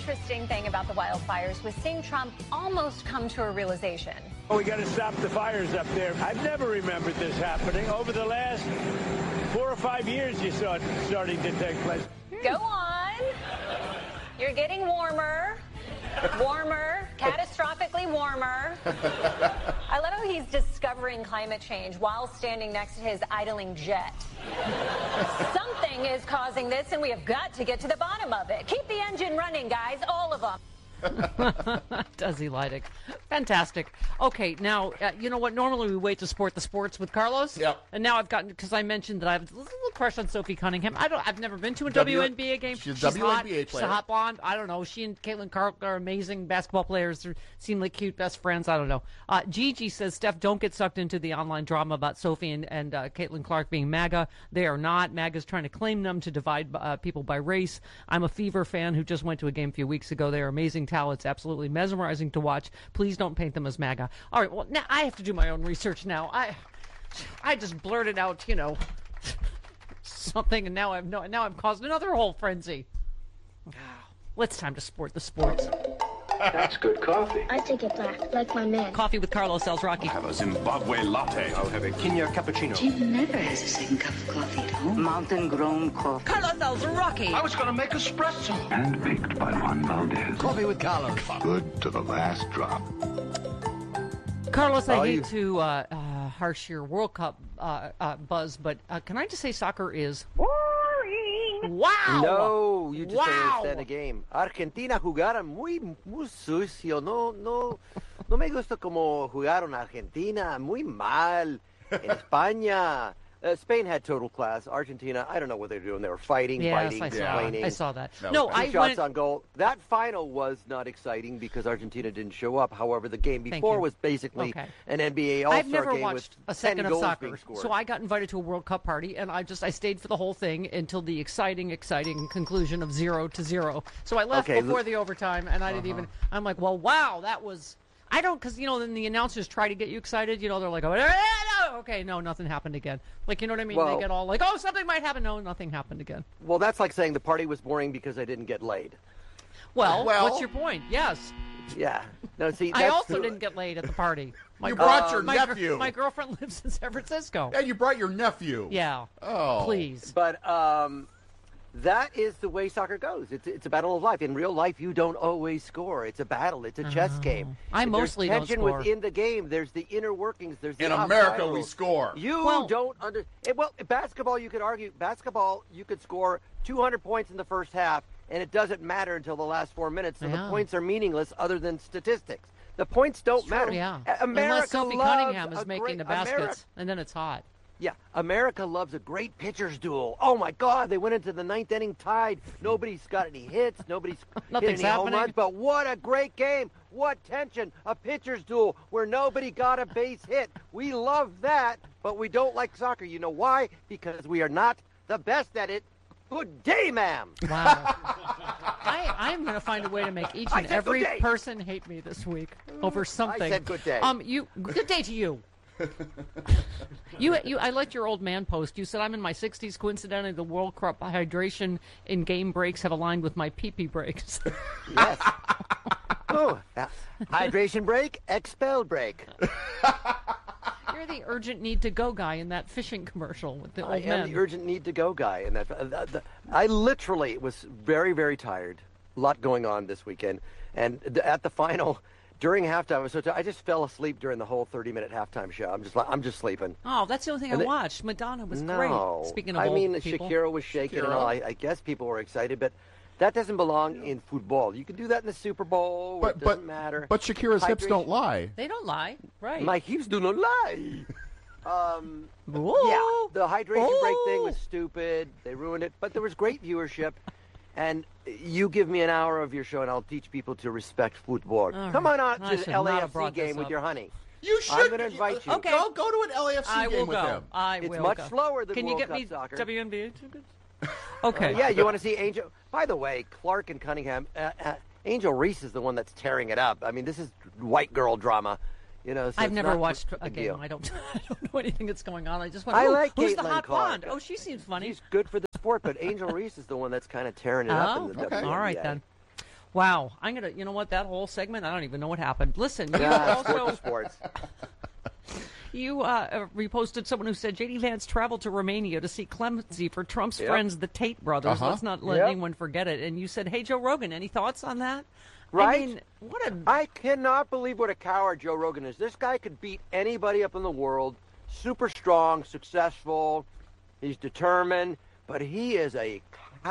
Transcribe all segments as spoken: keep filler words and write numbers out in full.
interesting thing about the wildfires was seeing Trump almost come to a realization. Oh, we got to stop the fires up there. I've never remembered this happening. Over the last four or five years, you saw it starting to take place. Go on. You're getting warmer. Warmer, catastrophically warmer. I love how he's discovering climate change while standing next to his idling jet. Something is causing this, and we have got to get to the bottom of it. Keep the engine running, guys, all of them. Desi Leidig. Fantastic. Okay, now, uh, you know what? Normally we wait to sport the sports with Carlos. Yep. And now I've gotten, because I mentioned that I have a little crush on Sophie Cunningham. I don't, I've never been to a w, W N B A game. She's a she's W N B A hot. player. She's a hot blonde. I don't know. She and Caitlin Clark are amazing basketball players. They seem like cute best friends. I don't know. Uh, Gigi says, Steph, don't get sucked into the online drama about Sophie and, and uh, Caitlin Clark being MAGA. They are not. MAGA's trying to claim them to divide uh, people by race. I'm a Fever fan who just went to a game a few weeks ago. They are amazing talents. Absolutely mesmerizing to watch. Please don't paint them as MAGA. All right, well, now I have to do my own research now. I I just blurted out, you know, something, and now I've no, now I'm causing another whole frenzy. Well, it's time to sport the sports. That's good coffee. I take it black, like my man. Coffee with Carlos Alzraki. Have a Zimbabwe latte. I'll have a Kenya cappuccino. Jim never has a second cup of coffee at home. Mountain-grown coffee. Carlos Alzraki. I was going to make espresso. Handpicked by Juan Valdez. Coffee with Carlos. Good to the last drop. Carlos, I Oh, hate you- to uh, uh, harsh your World Cup uh, uh, buzz, but uh, can I just say soccer is boring? Wow! No, you just wow. don't understand the game. Argentina jugaron muy, muy sucio. No, no, no me gusta como jugaron Argentina. Muy mal. En España. Uh, Spain had total class. Argentina, I don't know what they were doing. They were fighting, Yes, biting, I saw, complaining. I saw that. No, No, Two Two I shots went. on goal. That final was not exciting because Argentina didn't show up. However, the game Thank before you. was basically Okay. an N B A All-Star I've never game watched with a second ten of goals soccer, being scored. so I got invited to a World Cup party, and I just I stayed for the whole thing until the exciting, exciting conclusion of zero to zero. So I left Okay, before look- the overtime, and I didn't even. I'm like, well, wow, that was. I don't, because you know, then the announcers try to get you excited. You know, they're like, oh, no, okay, no, nothing happened again. Like, you know what I mean? Well- they get all like, oh, something might happen. No, nothing happened again. Well, that's like saying the party was boring because I didn't get laid. Well, Well- what's your point? Yes, Yeah. No, see, I that's also the- didn't get laid at the party. My You girl- brought your my, gr- nephew. My girlfriend lives in San Francisco. And you brought your nephew. Yeah. Oh. Please. But um, that is the way soccer goes. It's it's a battle of life. In real life, you don't always score. It's a battle. It's a chess game. I There's mostly don't tension score. within the game. There's the inner workings. There's the In offside America, we rules. score. You Well- don't under. eh, Well, basketball, you could argue. Basketball, you could score two hundred points in the first half, and it doesn't matter until the last four minutes. So Yeah. the points are meaningless, other than statistics. The points don't matter. Yeah. A- America Unless Sophie loves Cunningham is a making great- the baskets, America- and then it's hot. Yeah, America loves a great pitcher's duel. Oh my God, they went into the ninth inning tied. Nobody's got any hits. Nobody's hit Nothing's any home happening. runs. But what a great game! What tension! A pitcher's duel where nobody got a base hit. We love that, but we don't like soccer. You know why? Because we are not the best at it. Good day, ma'am. Wow. I, I'm going to find a way to make each I and said every good day. person hate me this week over something. said good day. Um, you good day to you. you, you. I liked your old man post. You said I'm in my sixties. Coincidentally, the World Cup hydration in game breaks have aligned with my pee-pee breaks. Yes. Oh, uh, hydration break, expel break. You're the urgent need to go guy in that fishing commercial with the old I man. am the urgent need to go guy, and that uh, the, the, I literally was very, very tired. A lot going on this weekend, and th- at the final, during halftime, I was so t- I just fell asleep during the whole thirty-minute halftime show. I'm just, like, I'm just sleeping. Oh, that's the only thing And I the- watched. Madonna was no, great. Speaking of I old mean, people. Shakira was shaking and Shakira. all. I, I guess people were excited, but that doesn't belong in football. You can do that in the Super Bowl. But it doesn't but matter. but Shakira's hips Hydration- don't lie. They don't lie, right? My hips do not lie. Um, Ooh. yeah, the hydration break thing was Ooh. stupid. They ruined it, but there was great viewership. And you give me an hour of your show, and I'll teach people to respect football. All Come right. on out I to should the not L A have F C brought this game with up. your honey. You should. I'm gonna invite you. Okay. Go go to an L A F C I game will with go. them. I It's will much go. slower than Can you World get Cup me soccer. W N B A tickets? Okay. Uh, yeah, you want to see Angel? By the way, Clark and Cunningham. Uh, uh, Angel Reese is the one that's tearing it up. I mean, this is white girl drama. You know, so I've it's never not watched a a big game. deal. I don't. I don't know anything that's going on. I just went. I "Ooh, like who's the Caitlin hot Clark. blonde? Oh, she seems funny. She's good for the sport, but Angel Reese is the one that's kind of tearing it up Oh, in the okay. W N B A. All right then. Wow. I'm going to, you know what, that whole segment, I don't even know what happened. Listen, you Yeah, also, sports. you uh, reposted someone who said J D Vance traveled to Romania to seek clemency for Trump's Yep. friends, the Tate brothers. Uh-huh. Let's not let Yep. anyone forget it. And you said, hey, Joe Rogan, any thoughts on that? Right? I mean, what a... I cannot believe what a coward Joe Rogan is. This guy could beat anybody up in the world. Super strong, successful. He's determined, but he is a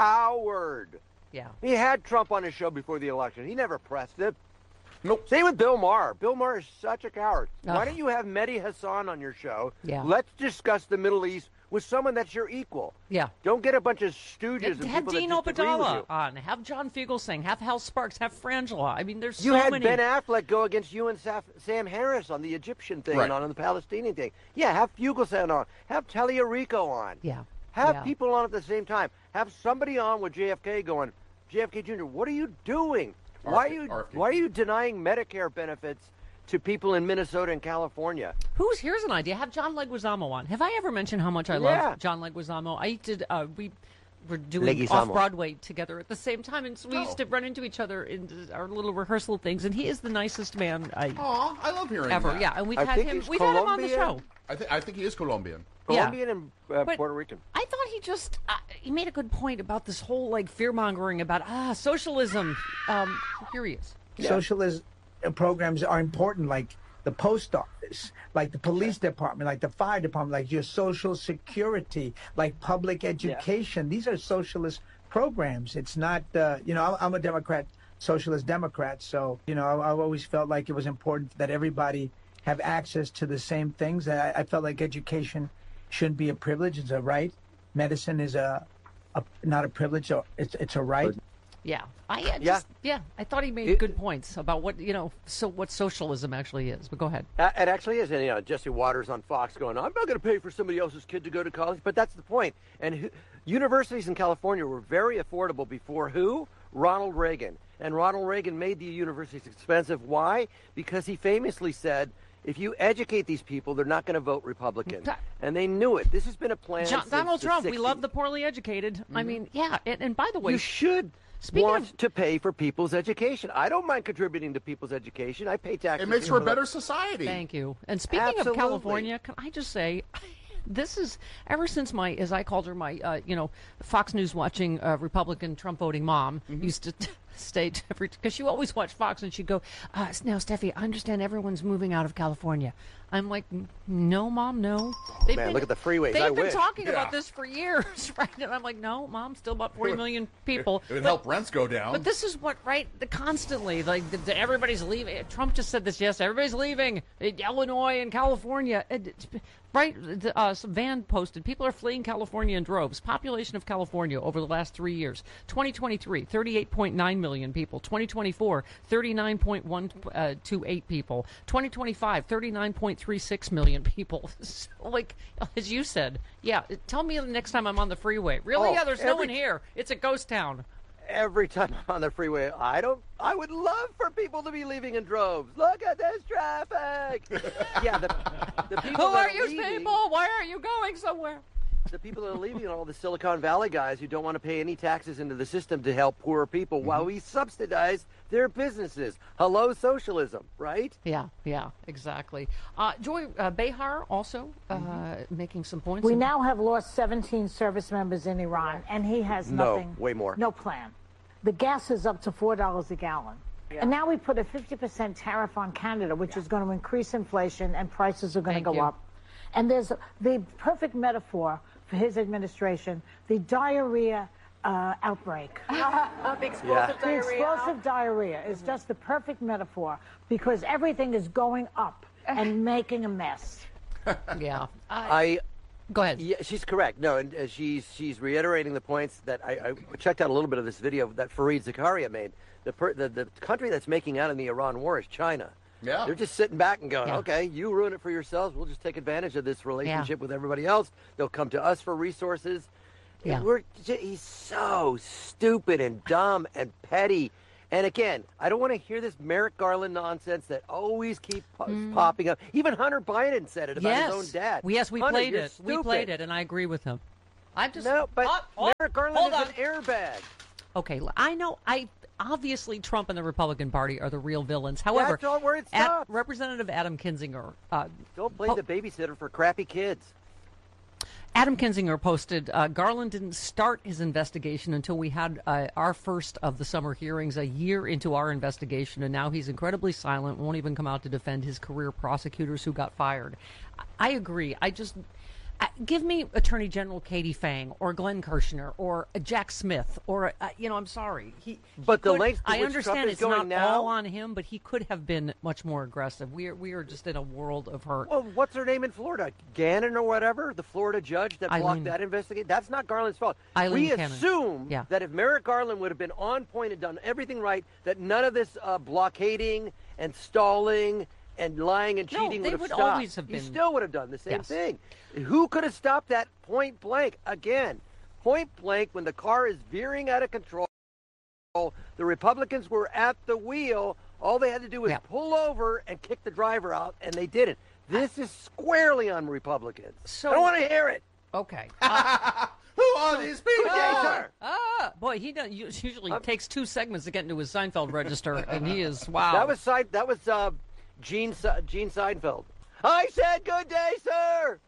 coward. Yeah. He had Trump on his show before the election. He never pressed it. Nope. Same with Bill Maher. Bill Maher is such a coward. Ugh. Why don't you have Mehdi Hassan on your show? Yeah. Let's discuss the Middle East with someone that's your equal. Yeah. Don't get a bunch of stooges and Have people Dean that disagree with Obeidallah you. on. Have John Fugelsang. Have Hal Sparks. Have Frangela. I mean, there's You so had many. Ben Affleck go against you and Saf- Sam Harris on the Egyptian thing Right. and on the Palestinian thing. Yeah, have Fugelsang on. Have Taliarico on. Yeah. Have Yeah. people on at the same time. Have somebody on with J F K going, J F K Junior, what are you doing? Why are R F K you R F K. why are you denying Medicare benefits to people in Minnesota and California? Who's here's an idea. Have John Leguizamo on. Have I ever mentioned how much I Yeah. love John Leguizamo? I did. Uh, we were doing Leguizamo. off Broadway together at the same time, and so we Oh. used to run into each other in our little rehearsal things. And he is the nicest man I Aw, I love hearing ever. that. Yeah, and we've I had think him. he's We've had him on the Colombian. show. I, th- I think he is Colombian. Yeah. Colombian and uh, But Puerto Rican. I thought he just uh, he made a good point about this whole like fear mongering about ah socialism. Um, here he is. Socialist uh, programs are important, like the post office, like the police department, like the fire department, like your social security, like public education. These are socialist programs. It's not, uh, you know, I'm, I'm a Democrat, socialist Democrat. So, you know, I, I've always felt like it was important that everybody have access to the same things. I, I felt like education shouldn't be a privilege. It's a right. Medicine is a, a not a privilege. So it's, it's a right. Yeah, I uh, Yeah. just yeah. I thought he made It- good points about what you know. So what socialism actually is. But go ahead. Uh, it actually is. And, you know, Jesse Waters on Fox going, I'm not going to pay for somebody else's kid to go to college. But that's the point. And who, universities in California were very affordable before who? Ronald Reagan. And Ronald Reagan made the universities expensive. Why? Because he famously said, if you educate these people, they're not going to vote Republican. That- And they knew it. This has been a plan John, since Donald the Trump. We sixties. love the poorly educated. I mean, yeah. And, and by the way, You should Speaking want of- to pay for people's education. I don't mind contributing to people's education. I pay taxes. It makes for a for better society. thank you. And speaking Absolutely. of California, can I just say, this is ever since my, as I called her, my, uh, you know, Fox News watching uh, Republican Trump voting mom used to stay because she always watched Fox and she'd go, uh, now Steffi, I understand everyone's moving out of California. I'm like, no, Mom, no. They've Man, been- look at the freeways. They've I been wish. talking about Yeah. this for years, right? And I'm like, no, Mom, still about forty million people. It would But- help rents go down. but this is what, right? The constantly, like, the, the, everybody's leaving. Trump just said this yesterday. Everybody's leaving. Illinois and California. And it's- right? The, uh, some Van posted, people are fleeing California in droves. Population of California over the last three years. twenty twenty-three, thirty-eight point nine million people. twenty twenty-four, thirty-nine point one two eight people. twenty twenty-five, thirty-nine point three six million people. So, like, as you said, yeah, tell me the next time I'm on the freeway. Really? Oh, yeah, there's no every- one here. It's a ghost town. Every time I'm on the freeway, I don't. I would love for people to be leaving in droves. Look at this traffic. yeah, the, the people Who that are you leaving, people? Why are you going somewhere? The people that are leaving are all the Silicon Valley guys who don't want to pay any taxes into the system to help poorer people while we subsidize their businesses. Hello, socialism, right? Yeah, yeah, exactly. Uh, Joy uh, Behar also uh, making some points. We in- now have lost seventeen service members in Iran, and he has No, nothing. way more. No plan. The gas is up to four dollars a gallon. And now we put a fifty percent tariff on Canada, which is going to increase inflation and prices are going to Thank go you. up. And there's the perfect metaphor for his administration, the diarrhea uh, outbreak. Yeah. The explosive diarrhea is just the perfect metaphor because everything is going up and making a mess. Yeah. I, I. go ahead. Yeah, she's correct. No, and uh, she's she's reiterating the points that I, I checked out a little bit of this video that Fareed Zakaria made. The, per, the the country that's making out in the Iran war is China. Yeah. They're just sitting back and going, Yeah. okay, you ruin it for yourselves. We'll just take advantage of this relationship with everybody else. They'll come to us for resources. Yeah. And we're j- he's so stupid and dumb and petty. And again, I don't want to hear this Merrick Garland nonsense that always keep po- popping up. Even Hunter Biden said it about yes. his own dad. Well, yes, we Hunter, played you're it. We stupid. played it, and I agree with him. I'm just No, but Oh, oh, Merrick Garland hold is on. an airbag. Okay, l- I know. I obviously Trump and the Republican Party are the real villains. However, That's all where it Ad- stops. Representative Adam Kinzinger. Uh, Don't blame po- the babysitter for crappy kids. Adam Kinzinger posted, uh, Garland didn't start his investigation until we had uh, our first of the summer hearings a year into our investigation, and now he's incredibly silent, won't even come out to defend his career prosecutors who got fired. I, I agree. I just... Uh, give me Attorney General Katie Fang or Glenn Kirshner or uh, Jack Smith or, uh, you know, I'm sorry. He, But he the could- lengths to I which understand Trump is it's going not now- all on him, but he could have been much more aggressive. We are, we are just in a world of hurt. Well, what's her name in Florida? Gannon or whatever? The Florida judge that blocked Eileen. that investigation? That's not Garland's fault. Eileen we Cannon. assume Yeah. that if Merrick Garland would have been on point and done everything right, that none of this uh, blockading and stalling and lying and No, cheating they would have would stopped. always have He been- still would have done the same Yes. thing. Who could have stopped that point blank? Again, point blank when the car is veering out of control, the Republicans were at the wheel. All they had to do was Yeah. pull over and kick the driver out, and they didn't. This is squarely on Republicans. So- I don't want to hear it. Okay. Who are these people? Good day, sir. Ah, boy, he does, usually takes two segments to get into his Seinfeld register, and he is, wow. That was Seid- that was uh, Gene Se- Gene Seinfeld. I said good day, sir.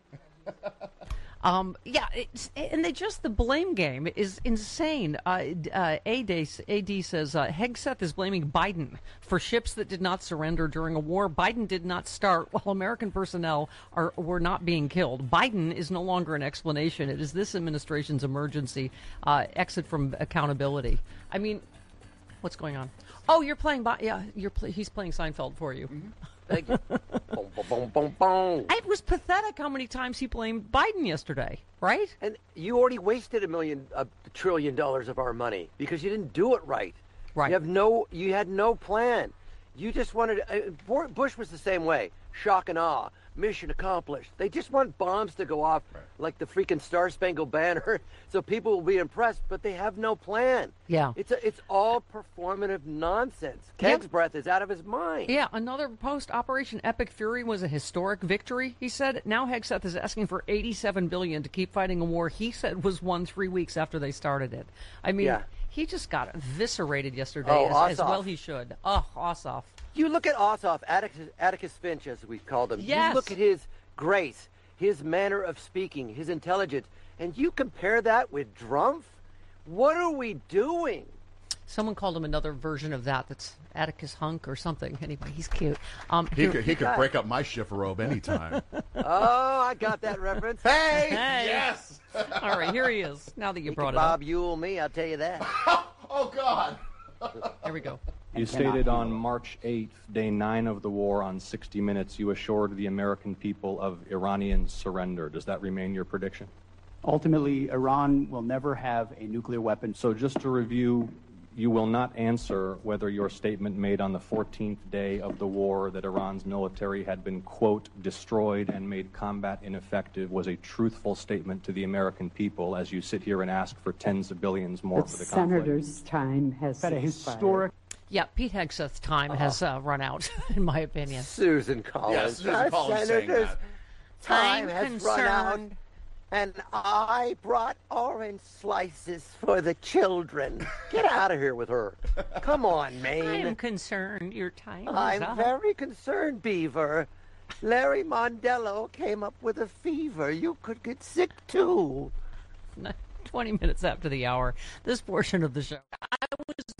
Um, yeah, it's, and they just, the blame game is insane. Uh, uh, A D, A D says, uh, Hegseth is blaming Biden for ships that did not surrender during a war Biden did not start while American personnel are were not being killed. Biden is no longer an explanation. It is this administration's emergency uh, exit from accountability. I mean, what's going on? Oh, you're playing, Bi- yeah, you're pl- he's playing Seinfeld for you. Mm-hmm. Thank you. boom, boom, boom, boom, boom. It was pathetic how many times he blamed Biden yesterday, right? And you already wasted a million, a trillion dollars of our money because you didn't do it right. Right. You have no, you had no plan. You just wanted. Uh, Bush was the same way. Shock and awe. Mission accomplished. They just want bombs to go off right. like the freaking Star Spangled Banner, so people will be impressed. But they have no plan. Yeah. It's a, it's all performative nonsense. Yep. Keg's breath is out of his mind. Yeah, another post. Operation Epic Fury was a historic victory, he said. Now Hegseth is asking for eighty-seven billion dollars to keep fighting a war he said was won three weeks after they started it. I mean, Yeah. he just got eviscerated yesterday, Oh, as, as Ossoff. well he should. Oh, Ossoff. You look at Ossoff, Atticus, Atticus Finch, as we called him. Yes. You look at his grace, his manner of speaking, his intelligence, and you compare that with Drumpf? What are we doing? Someone called him another version of that. That's Atticus Hunk or something. Anyway, he's cute. Um, He here- could, he could break up my shift robe anytime. Oh, I got that reference. Hey! Hey. Yes! All right, here he is. Now that you He brought can it up. Bob Ewell me, I'll tell you that. Oh, God! Here we go. You stated on March eighth, day nine of the war, on sixty minutes, you assured the American people of Iranian surrender. Does that remain your prediction? Ultimately, Iran will never have a nuclear weapon. So just to review, you will not answer whether your statement made on the fourteenth day of the war that Iran's military had been, quote, destroyed and made combat ineffective was a truthful statement to the American people as you sit here and ask for tens of billions more The for the conflict. senator's time has Had a expired. historic. Yeah, Pete Hegseth's time has uh, run out, in my opinion. Susan Collins. Yes, Susan Our Collins saying senator's that. time I'm has run out. concerned. And I brought orange slices for the children. Get out of here with her. Come on, Maine. I'm concerned your time is I'm up. very concerned, Beaver. Larry Mondello came up with a fever. You could get sick, too. twenty minutes after the hour, this portion of the show. I was